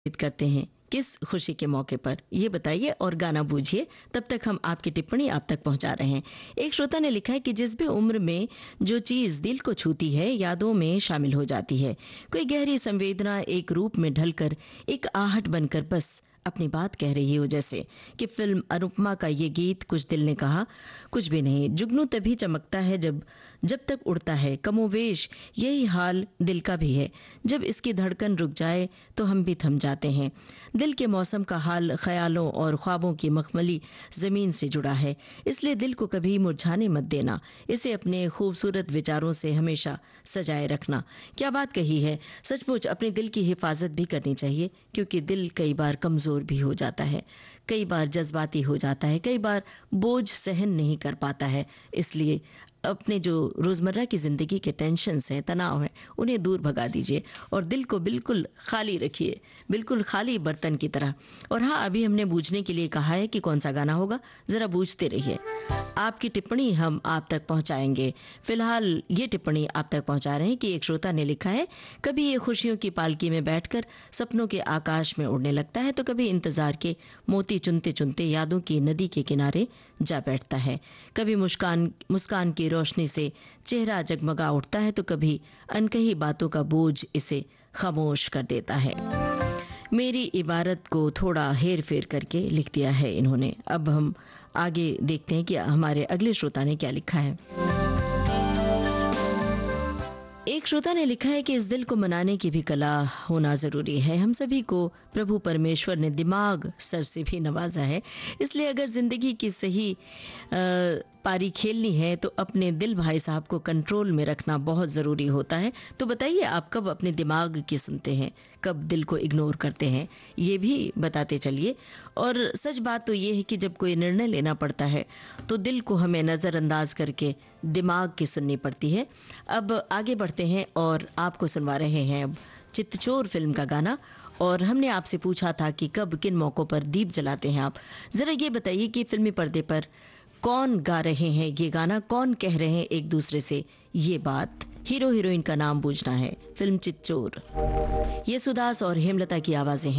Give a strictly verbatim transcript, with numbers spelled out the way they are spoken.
करते हैं किस खुशी के मौके पर, ये बताइए और गाना बूझिए। तब तक हम आपकी टिप्पणी आप तक पहुंचा रहे हैं। एक श्रोता ने लिखा है कि जिस भी उम्र में जो चीज दिल को छूती है यादों में शामिल हो जाती है। कोई गहरी संवेदना एक रूप में ढलकर एक आहट बनकर बस अपनी बात कह रही हो, जैसे कि फिल्म अनुपमा का ये गीत कुछ दिल ने कहा कुछ भी नहीं। जुगनू तभी चमकता है जब जब तक उड़ता है, कमोवेश यही हाल दिल का भी है। जब इसकी धड़कन रुक जाए तो हम भी थम जाते हैं। दिल के मौसम का हाल ख्यालों और ख्वाबों की मखमली जमीन से जुड़ा है, इसलिए दिल को कभी मुरझाने मत देना, इसे अपने खूबसूरत विचारों से हमेशा सजाए रखना। क्या बात कही है, सचमुच अपने दिल की हिफाजत भी करनी चाहिए, क्योंकि दिल कई बार कमजोर भी हो जाता है, कई बार जज्बाती हो जाता है, कई बार बोझ सहन नहीं कर पाता है। इसलिए अपने जो रोजमर्रा की जिंदगी के टेंशन्स हैं, तनाव है, उन्हें दूर भगा दीजिए और दिल को बिल्कुल खाली रखिए, बिल्कुल खाली बर्तन की तरह। और हाँ, अभी हमने बूझने के लिए कहा है कि कौन सा गाना होगा, जरा बूझते रहिए। आपकी टिप्पणी हम आप तक पहुंचाएंगे। फिलहाल ये टिप्पणी आप तक पहुंचा रहे हैं कि एक श्रोता ने लिखा है, कभी ये खुशियों की पालकी में बैठकर सपनों के आकाश में उड़ने लगता है, तो कभी इंतजार के मोती चुनते चुनते यादों की नदी के किनारे जा बैठता है। कभी मुस्कान मुस्कान की रोशनी से चेहरा जगमगा उठता है, तो कभी अनकही बातों का बोझ इसे खामोश कर देता है। मेरी इबारत को थोड़ा हेर फेर करके लिख दिया है इन्होंने। अब हम आगे देखते हैं कि हमारे अगले श्रोता ने क्या लिखा है। एक श्रोता ने लिखा है कि इस दिल को मनाने की भी कला होना जरूरी है। हम सभी को प्रभु परमेश्वर ने दिमाग सर से भी नवाजा है, इसलिए अगर जिंदगी की सही आ, पारी खेलनी है तो अपने दिल भाई साहब को कंट्रोल में रखना बहुत जरूरी होता है। तो बताइए, आप कब अपने दिमाग की सुनते हैं, कब दिल को इग्नोर करते हैं, ये भी बताते चलिए। और सच बात तो ये है कि जब कोई निर्णय लेना पड़ता है तो दिल को हमें नजरअंदाज करके दिमाग की सुननी पड़ती है। अब आगे बढ़ते हैं और आपको सुनवा रहे हैं अब चित्तचोर फिल्म का गाना। और हमने आपसे पूछा था कि कब किन मौकों पर दीप जलाते हैं आप। जरा ये बताइए कि फिल्मी पर्दे पर कौन गा रहे हैं ये गाना, कौन कह रहे हैं एक दूसरे से ये बात। हीरो हीरोइन का नाम पूछना है। फिल्म चित्तचोर, ये सुदास और हेमलता की आवाजें हैं।